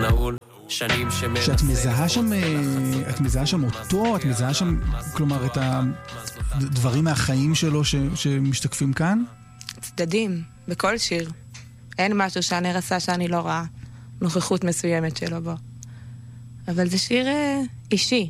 נעול, שנים שמנסה... שאת מזהה שם אותו, את מזהה שם, כלומר, את הדברים מהחיים שלו שמשתקפים כאן? צדדים, בכל שיר. אין משהו שהנר עשה שאני לא רואה נוכחות מסוימת שלו בו. אבל זה שיר אישי.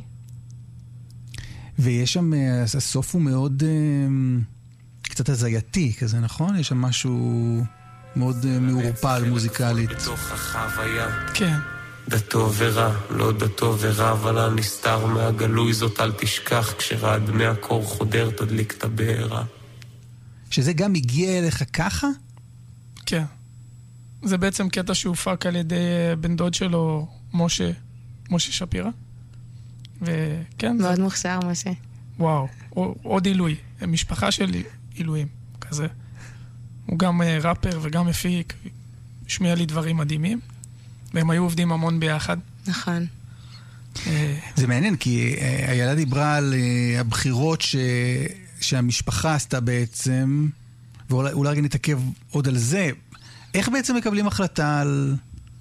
ויש שם, הסוף הוא מאוד קצת הזייתי כזה, נכון? יש שם משהו מאוד מעורפל מוזיקלית. בתוך החוויה. כן. דתו ורע, לא דתו ורע, אבל הנסתר מהגלוי זאת אל תשכח, כשרעד מהקור חודר תדליק את הבעירה. שזה גם הגיע אליך ככה? כן. זה בעצם קטע שהופק על ידי בן דוד שלו, משה שפירא. וכן. מאוד מוכשר, משה. וואו, עוד עילוי. משפחה של עילויים, כזה. הוא גם ראפר וגם מפיק, השמיע לי דברים מדהימים, והם היו עובדים המון ביחד. נכון. זה מעניין, כי הילדה דיברה על הבחירות שהמשפחה עשתה בעצם, ואולי רגע נתעכב עוד על זה. איך בעצם מקבלים החלטה על...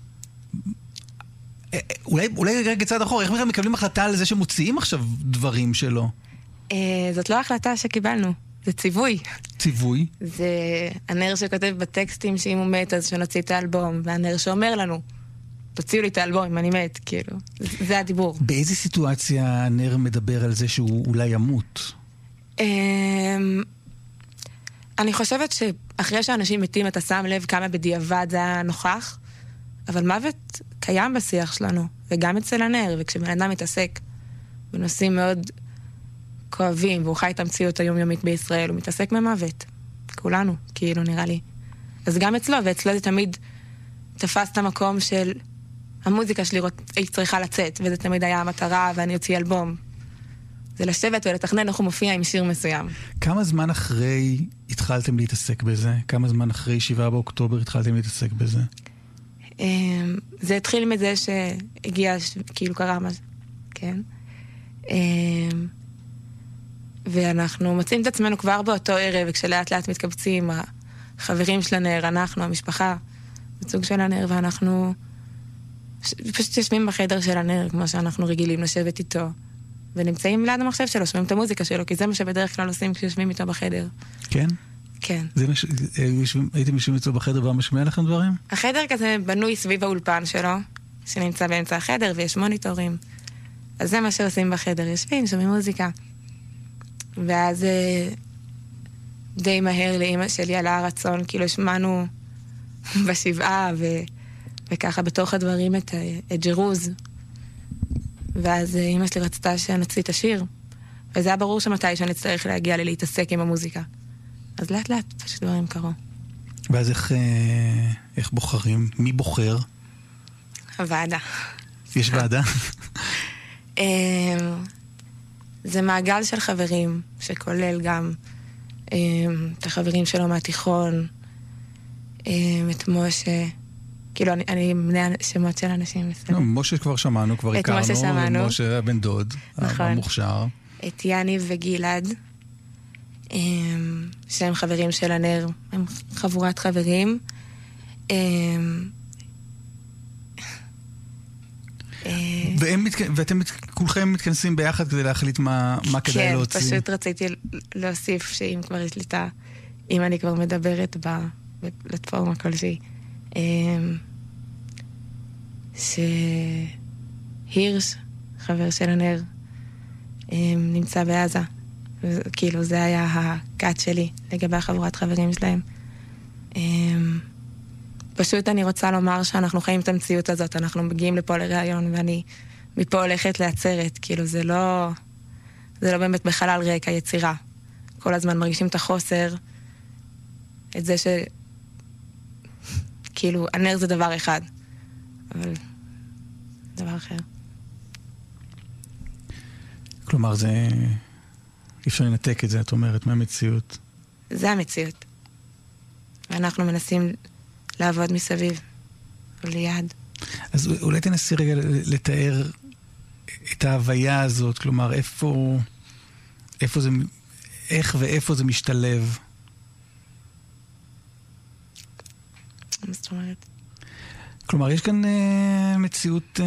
אולי רגע צעד אחורה, איך מקבלים החלטה על זה שמוציאים עכשיו דברים שלו? זאת לא החלטה שקיבלנו, זה ציווי. ציווי? זה הנר שכותב בטקסטים שאם הוא מת אז שנוציא את האלבום, והנר שאומר לנו, תוציאו לי את האלבום אם אני מת, כאילו. זה הדיבור. באיזה סיטואציה הנר מדבר על זה שהוא אולי ימות? אני חושבת שאחרי שאנשים מתים אתה שם לב כמה בדיעבד זה היה נוכח, אבל מוות קיים בשיח שלנו, וגם אצל הנר, וכשבן אדם מתעסק בנושאים מאוד כואבים, והוא חי את המציאות היומיומית בישראל, הוא מתעסק במוות. כולנו, כאילו נראה לי. אז גם אצלו, ואצלו זה תמיד תפס את המקום של המוזיקה שלי היא צריכה לצאת, וזה תמיד היה המטרה, ואני יוציא אלבום. זה לשבת ולתכנן איך הוא מופיע עם שיר מסוים. כמה זמן אחרי התחלתם להתעסק בזה? כמה זמן אחרי 7 באוקטובר התחלתם להתעסק בזה? זה התחיל מזה שהגיע, כאילו קרה מה זה, כן? ואנחנו מוצאים את עצמנו כבר באותו ערב, וכשלאט לאט מתקבצים החברים של הנר, אנחנו, המשפחה, בצוג של הנר, ואנחנו פשוט יושבים בחדר של הנר, כמו שאנחנו רגילים לשבת איתו, ונמצאים ליד המחשב שלו, שומעים את המוזיקה שלו, כי זה מה שבדרך כלל עושים כשיושבים איתו בחדר. כן? כן. הייתם יושבים איתו בחדר והוא משמיע לכם דברים? החדר כזה בנוי סביב האולפן שלו, שנמצא באמצע החדר, ויש מוניטורים. אז זה מה שעושים בחדר, יושבים, שומעים מוזיקה. ואז די מהר לאמא שלי עלה הרצון, כאילו שמענו בשבעה, וככה בתוך הדברים את ג'רוז. ואז אמא שלי רצתה שנוציא את השיר, וזה היה ברור שמתי שאני אצטרך להגיע להתעסק עם המוזיקה. אז לאט לאט פשוט דברים קרו. ואז איך בוחרים? מי בוחר? הוועדה. יש ועדה? זה מעגל של חברים, שכולל גם את החברים שלו מהתיכון, את משה, כאילו אני מנה שמות של אנשים. משה כבר שמענו, כבר הכרנו. את משה שמענו. משה הבן דוד, המוכשר. את יני וגלעד, שהם חברים של הנר, הם חבורת חברים. ואתם כולכם מתכנסים ביחד כדי להחליט מה כדאי להוציא. כן, פשוט רציתי להוסיף שאם כבר יש לי אם אני כבר מדברת בפלטפורמה כלשהי, שהירש, חבר של הנר, נמצא בעזה. כאילו זה היה הקאט שלי לגבי החבורת חברים שלהם. פשוט אני רוצה לומר שאנחנו חיים את המציאות הזאת, אנחנו מגיעים לפה לראיון ואני מפה הולכת לעצרת, כאילו זה לא באמת בחלל ריק היצירה. כל הזמן מרגישים את החוסר, את זה כאילו הנר זה דבר אחד, אבל דבר אחר. כלומר זה... אי אפשר לנתק את זה, את אומרת, מהמציאות. זה המציאות. ואנחנו מנסים לעבוד מסביב, וליד. אז אולי תנסי רגע לתאר את ההוויה הזאת, כלומר, איפה זה, איך ואיפה זה משתלב? מה זאת אומרת? כלומר, יש כאן מציאות